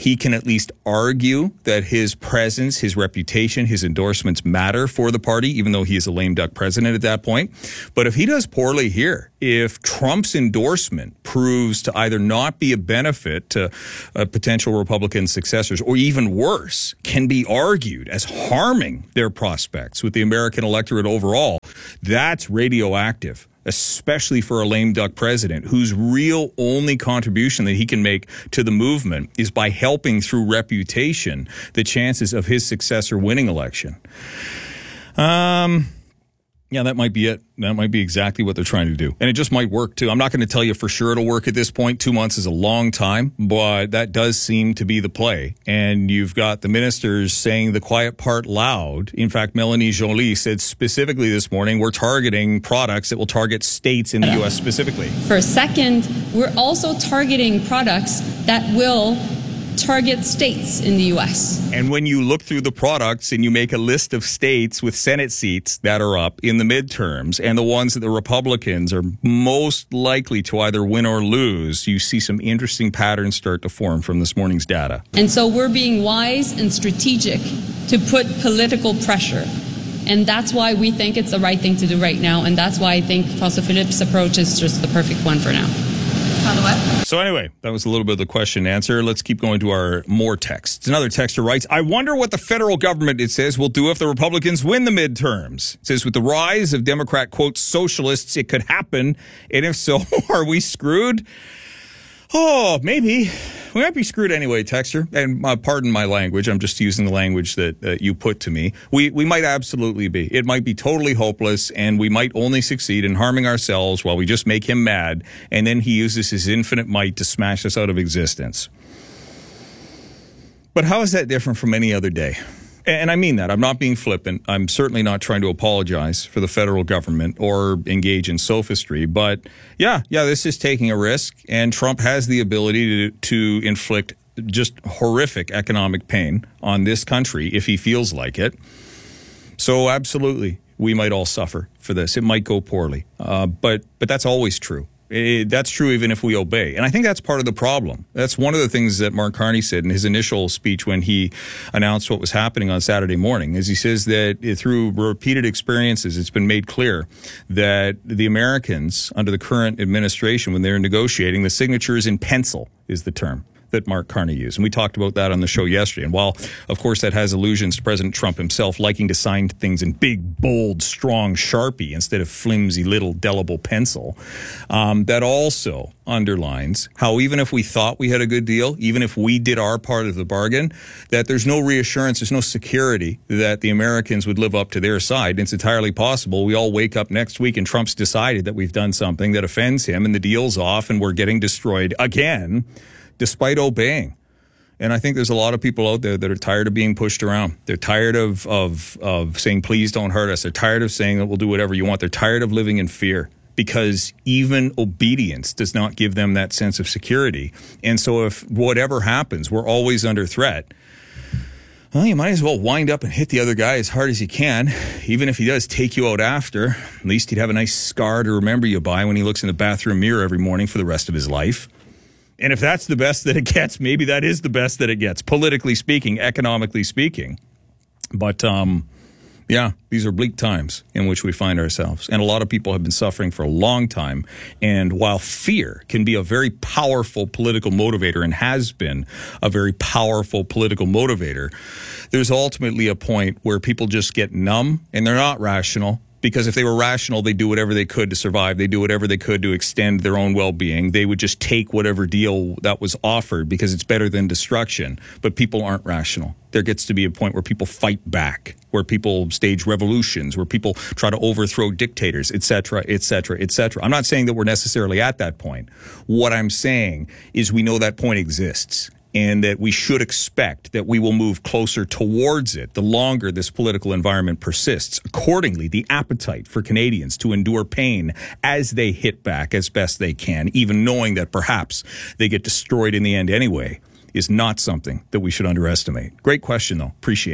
he can at least argue that his presence, his reputation, his endorsements matter for the party, even though he is a lame duck president at that point. But if he does poorly here, if Trump's endorsement proves to either not be a benefit to potential Republican successors, or even worse, can be argued as harming their prospects with the American electorate overall, that's radioactive, especially for a lame duck president whose real only contribution that he can make to the movement is by helping through reputation the chances of his successor winning election. Yeah, that might be it. That might be exactly what they're trying to do. And it just might work, too. I'm not going to tell you for sure it'll work at this point. 2 months is a long time, but that does seem to be the play. And you've got the ministers saying the quiet part loud. In fact, Melanie Joly said specifically this morning, we're targeting products that will target states in the U.S. specifically. For a second, we're also targeting products that will target states in the U.S. And when you look through the products and you make a list of states with Senate seats that are up in the midterms and the ones that the Republicans are most likely to either win or lose, you see some interesting patterns start to form from this morning's data. And so we're being wise and strategic to put political pressure. And that's why we think it's the right thing to do right now. And that's why I think François Philippe's approach is just the perfect one for now. So anyway, that was a little bit of the question and answer. Let's keep going to our more texts. Another texter writes, I wonder what the federal government, it says, will do if the Republicans win the midterms. It says, with the rise of Democrat, quote, socialists, it could happen. And if so, are we screwed? Oh, maybe. We might be screwed anyway, texter. And pardon my language. I'm just using the language that you put to me. We might absolutely be. It might be totally hopeless, and we might only succeed in harming ourselves while we just make him mad, and then he uses his infinite might to smash us out of existence. But how is that different from any other day? And I mean that. I'm not being flippant. I'm certainly not trying to apologize for the federal government or engage in sophistry. But yeah, this is taking a risk. And Trump has the ability to inflict just horrific economic pain on this country if he feels like it. So absolutely, we might all suffer for this. It might go poorly. But that's always true. That's true even if we obey. And I think that's part of the problem. That's one of the things that Mark Carney said in his initial speech when he announced what was happening on Saturday morning, is he says that through repeated experiences, it's been made clear that the Americans under the current administration, when they're negotiating, the signature is in pencil is the term that Mark Carney used. And we talked about that on the show yesterday. And while, of course, that has allusions to President Trump himself liking to sign things in big, bold, strong Sharpie instead of flimsy little delible pencil, that also underlines how even if we thought we had a good deal, even if we did our part of the bargain, that there's no reassurance, there's no security that the Americans would live up to their side. It's entirely possible we all wake up next week and Trump's decided that we've done something that offends him and the deal's off and we're getting destroyed again, despite obeying. And I think there's a lot of people out there that are tired of being pushed around. They're tired of saying, please don't hurt us. They're tired of saying that we'll do whatever you want. They're tired of living in fear because even obedience does not give them that sense of security. And so if whatever happens, we're always under threat, well, you might as well wind up and hit the other guy as hard as you can. Even if he does take you out after, at least he'd have a nice scar to remember you by when he looks in the bathroom mirror every morning for the rest of his life. And if that's the best that it gets, maybe that is the best that it gets, politically speaking, economically speaking. But, yeah, these are bleak times in which we find ourselves. And a lot of people have been suffering for a long time. And while fear can be a very powerful political motivator and has been a very powerful political motivator, there's ultimately a point where people just get numb and they're not rational. Because if they were rational, they'd do whatever they could to survive. They'd do whatever they could to extend their own well-being. They would just take whatever deal that was offered because it's better than destruction. But people aren't rational. There gets to be a point where people fight back, where people stage revolutions, where people try to overthrow dictators, et cetera, et cetera, et cetera. I'm not saying that we're necessarily at that point. What I'm saying is we know that point exists. And that we should expect that we will move closer towards it the longer this political environment persists. Accordingly, the appetite for Canadians to endure pain as they hit back as best they can, even knowing that perhaps they get destroyed in the end anyway, is not something that we should underestimate. Great question, though. Appreciate it.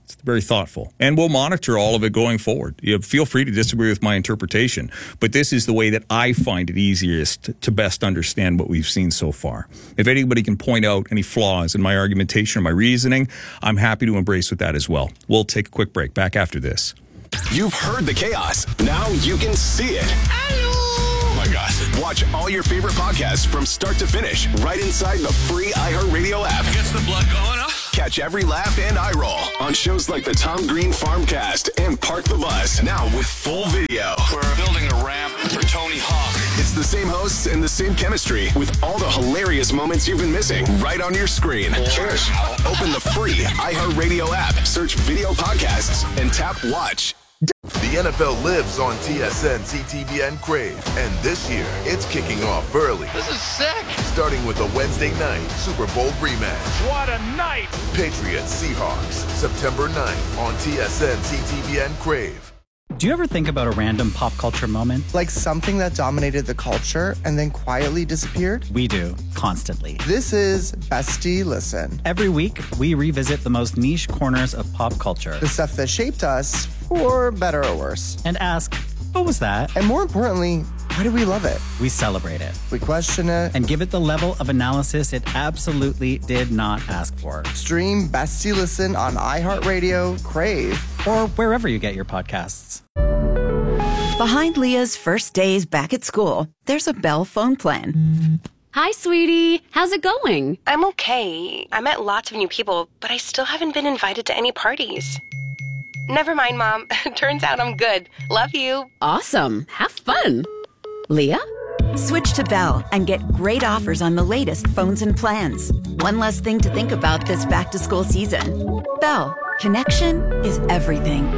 It's very thoughtful. And we'll monitor all of it going forward. You feel free to disagree with my interpretation, but this is the way that I find it easiest to best understand what we've seen so far. If anybody can point out any flaws in my argumentation or my reasoning, I'm happy to embrace with that as well. We'll take a quick break. Back after this. You've heard the chaos. Now you can see it. Oh my gosh. Watch all your favorite podcasts from start to finish right inside the free iHeartRadio app. Gets the blood going up. Catch every laugh and eye roll on shows like the Tom Green Farmcast and Park the Bus. Now with full video. We're building a ramp for Tony Hawk. It's the same hosts and the same chemistry with all the hilarious moments you've been missing right on your screen. Cheers. Open the free iHeartRadio app, search video podcasts, and tap watch. The NFL lives on TSN, CTVN, Crave, and this year it's kicking off early. This is sick. Starting with a Wednesday night Super Bowl rematch. What a night. Patriots Seahawks, September 9th on TSN, CTVN, Crave. Do you ever think about a random pop culture moment? Like something that dominated the culture and then quietly disappeared? We do, constantly. This is Bestie Listen. Every week, we revisit the most niche corners of pop culture. The stuff that shaped us, for better or worse. And ask, what was that? And more importantly, why do we love it? We celebrate it. We question it. And give it the level of analysis it absolutely did not ask for. Stream Bestie Listen on iHeartRadio, Crave, or wherever you get your podcasts. Behind Leah's first days back at school, there's a Bell phone plan. Hi, sweetie. How's it going? I'm okay. I met lots of new people, but I still haven't been invited to any parties. Never mind, Mom. Turns out I'm good. Love you. Awesome. Have fun. Leah? Switch to Bell and get great offers on the latest phones and plans. One less thing to think about this back-to-school season. Bell. Connection is everything.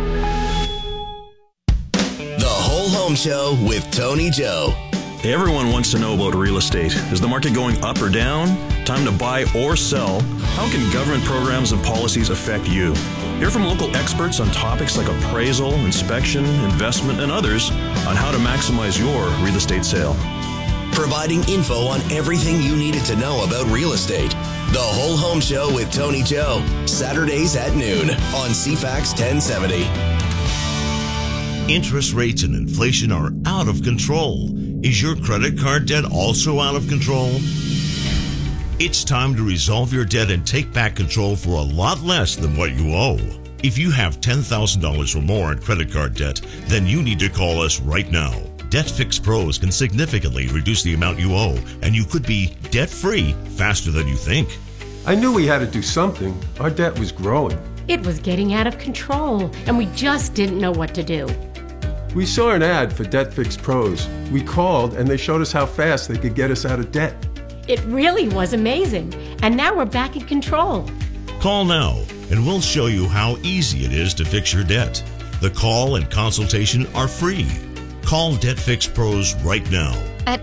The Whole Home Show with Tony Joe. Everyone wants to know about real estate. Is the market going up or down? Time to buy or sell? How can government programs and policies affect you? Hear from local experts on topics like appraisal, inspection, investment, and others on how to maximize your real estate sale. Providing info on everything you needed to know about real estate. The Whole Home Show with Tony Joe. Saturdays at noon on CFAX 1070. Interest rates and inflation are out of control. Is your credit card debt also out of control? It's time to resolve your debt and take back control for a lot less than what you owe. If you have $10,000 or more in credit card debt, then you need to call us right now. Debt Fix Pros can significantly reduce the amount you owe, and you could be debt-free faster than you think. I knew we had to do something. Our debt was growing. It was getting out of control, and we just didn't know what to do. We saw an ad for Debt Fix Pros. We called, and they showed us how fast they could get us out of debt. It really was amazing, and now we're back in control. Call now, and we'll show you how easy it is to fix your debt. The call and consultation are free. Call Debt Fix Pros right now. At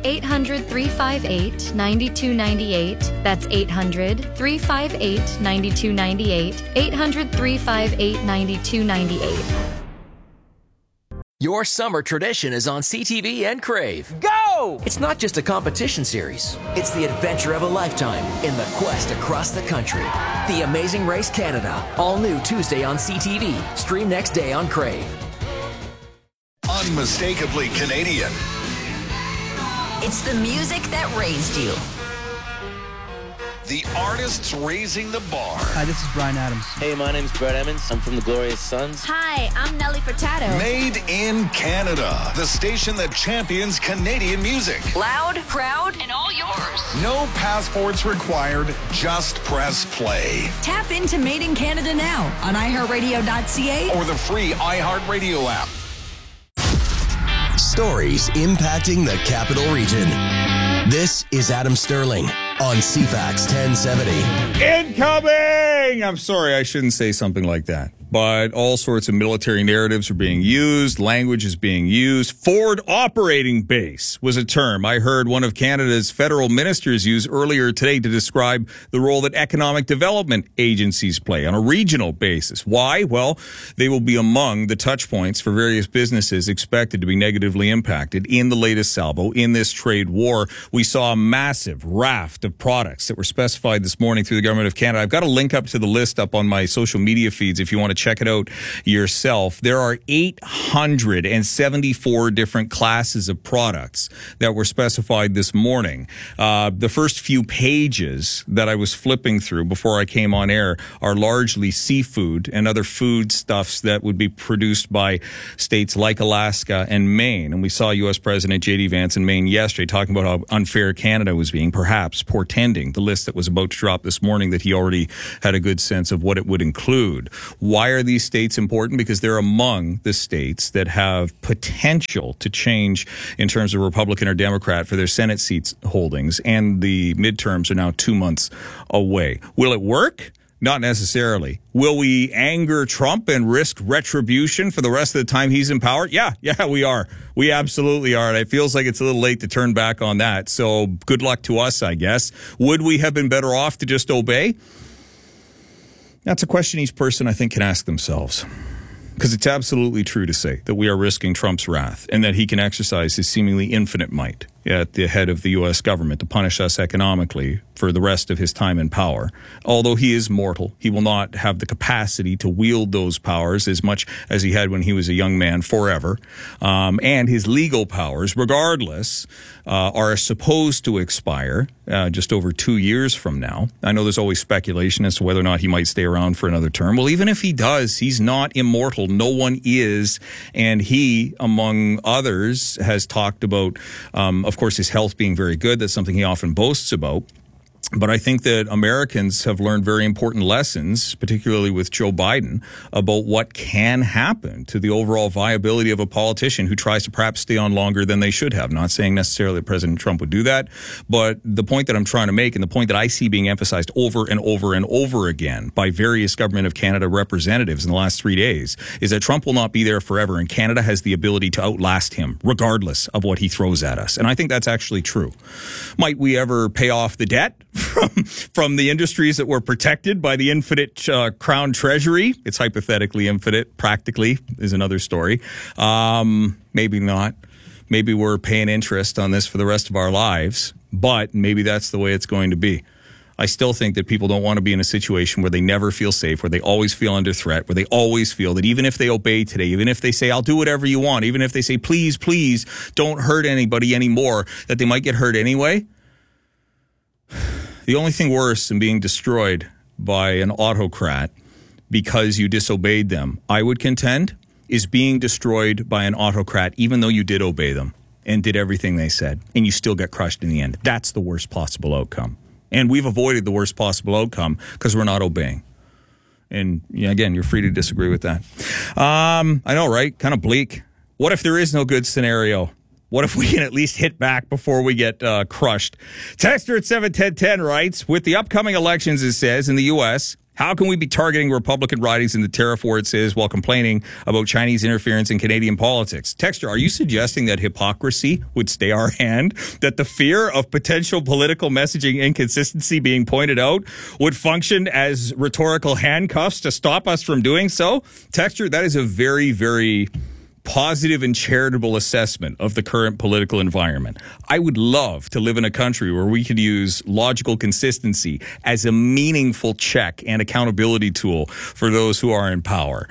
800-358-9298. That's 800-358-9298. 800-358-9298. Your summer tradition is on CTV and Crave. Go! It's not just a competition series. It's the adventure of a lifetime in the quest across the country. The Amazing Race Canada. All new Tuesday on CTV. Stream next day on Crave. Unmistakably Canadian. It's the music that raised you. The artists raising the bar. Hi, this is Bryan Adams. Hey, my name's Brett Emmons. I'm from the Glorious Sons. Hi, I'm Nelly Furtado. Made in Canada. The station that champions Canadian music. Loud, proud, and all yours. No passports required. Just press play. Tap into Made in Canada now on iHeartRadio.ca or the free iHeartRadio app. Stories impacting the capital region. This is Adam Sterling on CFAX 1070. Incoming! I'm sorry, I shouldn't say something like that. But all sorts of military narratives are being used. Language is being used. Forward operating base was a term I heard one of Canada's federal ministers use earlier today to describe the role that economic development agencies play on a regional basis. Why? Well, they will be among the touch points for various businesses expected to be negatively impacted in the latest salvo in this trade war. We saw a massive raft of products that were specified this morning through the Government of Canada. I've got a link up to the list up on my social media feeds if you want to check it out yourself. There are 874 different classes of products that were specified this morning. The first few pages that I was flipping through before I came on air are largely seafood and other foodstuffs that would be produced by states like Alaska and Maine. And we saw U.S. President J.D. Vance in Maine yesterday talking about how unfair Canada was being, perhaps portending the list that was about to drop this morning that he already had a good sense of what it would include. Why are these states important? Because they're among the states that have potential to change in terms of Republican or Democrat for their Senate seats holdings, and the midterms are now 2 months away. Will it work? Not necessarily. Will we anger Trump and risk retribution for the rest of the time he's in power? Yeah, we are. We absolutely are. And it feels like it's a little late to turn back on that. So good luck to us, I guess. Would we have been better off to just obey? That's a question each person, I think, can ask themselves. Because it's absolutely true to say that we are risking Trump's wrath and that he can exercise his seemingly infinite might at the head of the U.S. government to punish us economically for the rest of his time in power. Although he is mortal, he will not have the capacity to wield those powers as much as he had when he was a young man forever. And his legal powers, regardless, are supposed to expire just over 2 years from now. I know there's always speculation as to whether or not he might stay around for another term. Well, even if he does, he's not immortal. No one is. And he, among others, has talked about, of course, his health being very good. That's something he often boasts about. But I think that Americans have learned very important lessons, particularly with Joe Biden, about what can happen to the overall viability of a politician who tries to perhaps stay on longer than they should have. Not saying necessarily that President Trump would do that, but the point that I'm trying to make and the point that I see being emphasized over and over and over again by various Government of Canada representatives in the last 3 days is that Trump will not be there forever, and Canada has the ability to outlast him regardless of what he throws at us. And I think that's actually true. Might we ever pay off the debt from the industries that were protected by the infinite crown treasury? It's hypothetically infinite. Practically is another story. Maybe not. Maybe we're paying interest on this for the rest of our lives, but maybe that's the way it's going to be. I still think that people don't want to be in a situation where they never feel safe, where they always feel under threat, where they always feel that even if they obey today, even if they say, I'll do whatever you want, even if they say, please, please don't hurt anybody anymore, that they might get hurt anyway. The only thing worse than being destroyed by an autocrat because you disobeyed them, I would contend, is being destroyed by an autocrat even though you did obey them and did everything they said, and you still get crushed in the end. That's the worst possible outcome. And we've avoided the worst possible outcome because we're not obeying. And again, you're free to disagree with that. I know, right? Kind of bleak. What if there is no good scenario? What if we can at least hit back before we get crushed? Texter at 71010 writes, with the upcoming elections, it says, in the U.S., how can we be targeting Republican ridings in the tariff war, it says, while complaining about Chinese interference in Canadian politics? Texter, are you suggesting that hypocrisy would stay our hand? That the fear of potential political messaging inconsistency being pointed out would function as rhetorical handcuffs to stop us from doing so? Texter, that is a very, very positive and charitable assessment of the current political environment. I would love to live in a country where we could use logical consistency as a meaningful check and accountability tool for those who are in power.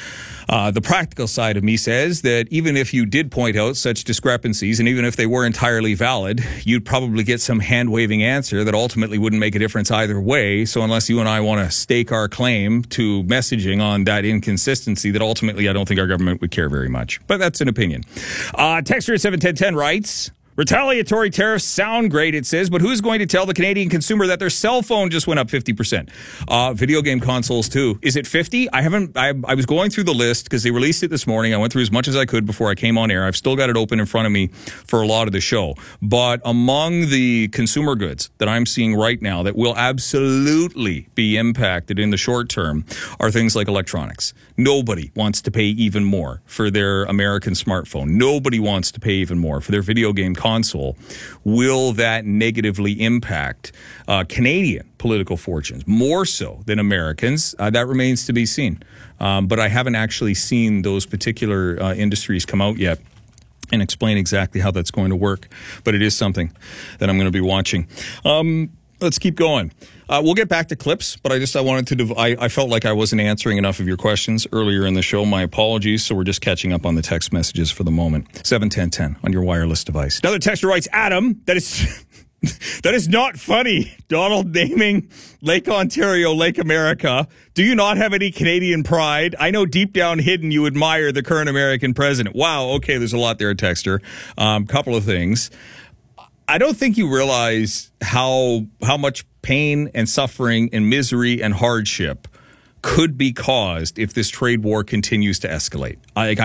The practical side of me says that even if you did point out such discrepancies, and even if they were entirely valid, you'd probably get some hand-waving answer that ultimately wouldn't make a difference either way. So unless you and I want to stake our claim to messaging on that inconsistency, that ultimately I don't think our government would care very much. But that's an opinion. Texter at 71010 writes, retaliatory tariffs sound great, it says, but who's going to tell the Canadian consumer that their cell phone just went up 50%? Video game consoles, too. Is it 50? I was going through the list because they released it this morning. I went through as much as I could before I came on air. I've still got it open in front of me for a lot of the show. But among the consumer goods that I'm seeing right now that will absolutely be impacted in the short term are things like electronics. Nobody wants to pay even more for their American smartphone. Nobody wants to pay even more for their video game console. Will that negatively impact Canadian political fortunes more so than Americans? That remains to be seen. But I haven't actually seen those particular industries come out yet and explain exactly how that's going to work. But it is something that I'm going to be watching. let's keep going. We'll get back to clips, but I wanted to. I felt like I wasn't answering enough of your questions earlier in the show. My apologies. So we're just catching up on the text messages for the moment. 71010 on your wireless device. Another texter writes, Adam, that is not funny. Donald naming Lake Ontario Lake America. Do you not have any Canadian pride? I know deep down hidden you admire the current American president. Wow. Okay, there's a lot there, texter. Couple of things. I don't think you realize how much pain and suffering and misery and hardship could be caused if this trade war continues to escalate.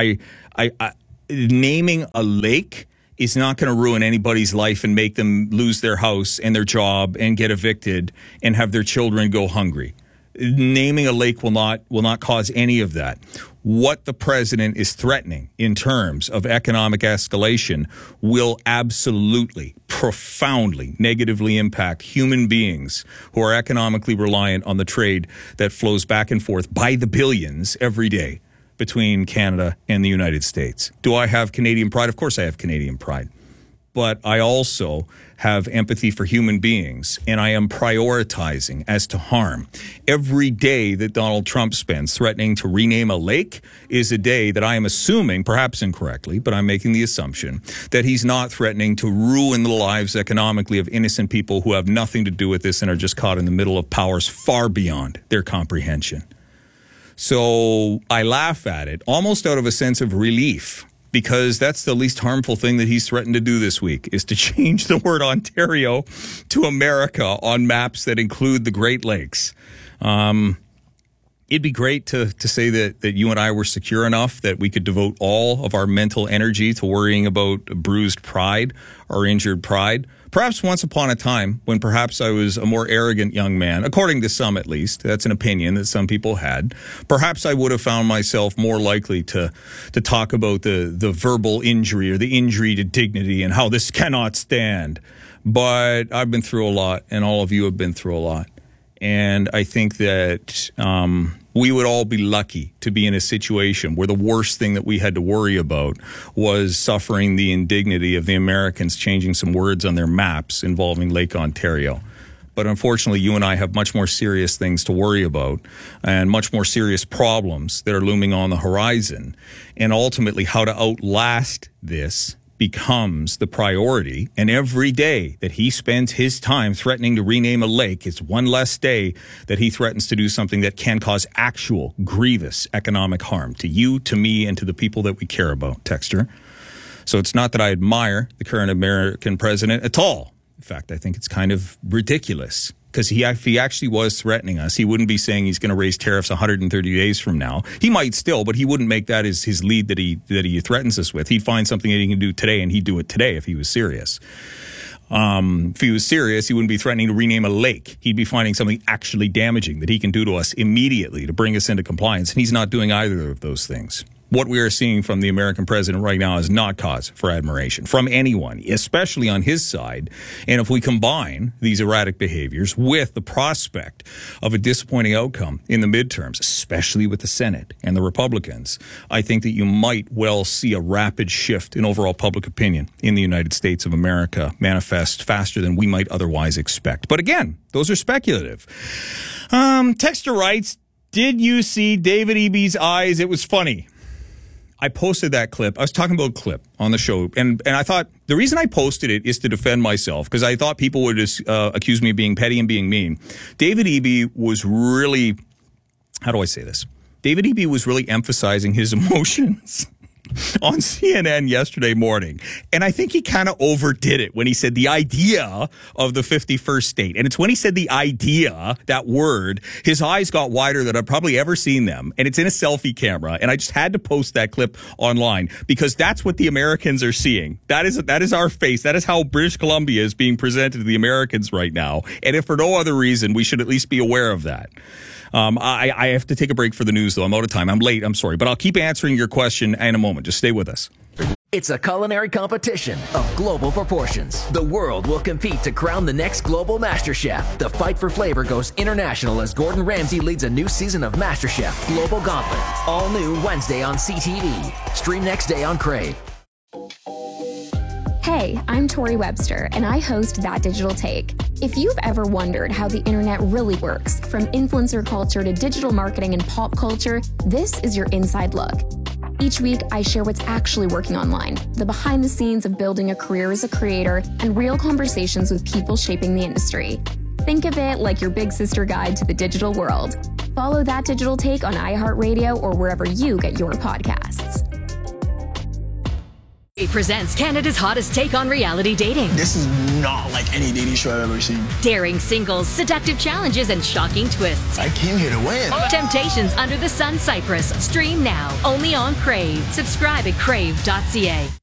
Naming a lake is not going to ruin anybody's life and make them lose their house and their job and get evicted and have their children go hungry. Naming a lake will not cause any of that. What the president is threatening in terms of economic escalation will absolutely, profoundly negatively impact human beings who are economically reliant on the trade that flows back and forth by the billions every day between Canada and the United States. Do I have Canadian pride? Of course I have Canadian pride. But I also have empathy for human beings, and I am prioritizing as to harm. Every day that Donald Trump spends threatening to rename a lake is a day that I am assuming, perhaps incorrectly, but I'm making the assumption that he's not threatening to ruin the lives economically of innocent people who have nothing to do with this and are just caught in the middle of powers far beyond their comprehension. So I laugh at it almost out of a sense of relief, because that's the least harmful thing that he's threatened to do this week, is to change the word Ontario to America on maps that include the Great Lakes. It'd be great to say that you and I were secure enough that we could devote all of our mental energy to worrying about bruised pride or injured pride. Perhaps once upon a time when perhaps I was a more arrogant young man, according to some at least, that's an opinion that some people had, perhaps I would have found myself more likely to talk about the verbal injury or the injury to dignity and how this cannot stand. But I've been through a lot, and all of you have been through a lot. And I think that we would all be lucky to be in a situation where the worst thing that we had to worry about was suffering the indignity of the Americans changing some words on their maps involving Lake Ontario. But unfortunately, you and I have much more serious things to worry about and much more serious problems that are looming on the horizon. And ultimately, how to outlast this becomes the priority, and every day that he spends his time threatening to rename a lake is one less day that he threatens to do something that can cause actual grievous economic harm to you, to me, and to the people that we care about, texter. So it's not that I admire the current American president at all. In fact, I think it's kind of ridiculous, because if he actually was threatening us, he wouldn't be saying he's going to raise tariffs 130 days from now. He might still, but he wouldn't make that his lead that he threatens us with. He'd find something that he can do today, and he'd do it today if he was serious. If he was serious, he wouldn't be threatening to rename a lake. He'd be finding something actually damaging that he can do to us immediately to bring us into compliance, and he's not doing either of those things. What we are seeing from the American president right now is not cause for admiration from anyone, especially on his side. And if we combine these erratic behaviors with the prospect of a disappointing outcome in the midterms, especially with the Senate and the Republicans, I think that you might well see a rapid shift in overall public opinion in the United States of America manifest faster than we might otherwise expect. But again, those are speculative. Texter writes, did you see David Eby's eyes? It was funny. I posted that clip. I was talking about a clip on the show, and I thought the reason I posted it is to defend myself, because I thought people would just accuse me of being petty and being mean. David Eby was really, how do I say this? David Eby was really emphasizing his emotions on CNN yesterday morning. And I think he kind of overdid it when he said the idea of the 51st state. And it's when he said the idea, that word, his eyes got wider than I've probably ever seen them. And it's in a selfie camera. And I just had to post that clip online because that's what the Americans are seeing. That is our face. That is how British Columbia is being presented to the Americans right now. And if for no other reason, we should at least be aware of that. I have to take a break for the news, though. I'm out of time. I'm late. I'm sorry. But I'll keep answering your question in a moment. Just stay with us. It's a culinary competition of global proportions. The world will compete to crown the next global Master Chef. The fight for flavor goes international as Gordon Ramsay leads a new season of Master Chef Global Gauntlet. All new Wednesday on CTV. Stream next day on Crave. Hey, I'm Tori Webster, and I host That Digital Take. If you've ever wondered how the internet really works, from influencer culture to digital marketing and pop culture, this is your inside look. Each week, I share what's actually working online, the behind the scenes of building a career as a creator, and real conversations with people shaping the industry. Think of it like your big sister guide to the digital world. Follow That Digital Take on iHeartRadio or wherever you get your podcasts. It presents Canada's hottest take on reality dating. This is not like any dating show I've ever seen. Daring singles, seductive challenges, and shocking twists. I came here to win. Temptations Under the Sun Cyprus. Stream now, only on Crave. Subscribe at crave.ca.